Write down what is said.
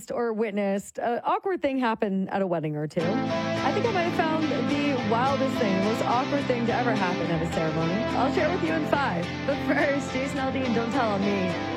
experienced or witnessed an awkward thing happen at a wedding or two. I think I might have found the wildest thing, the most awkward thing to ever happen at a ceremony. I'll share with you in 5. But first, Jason Aldean, Don't Tell on Me.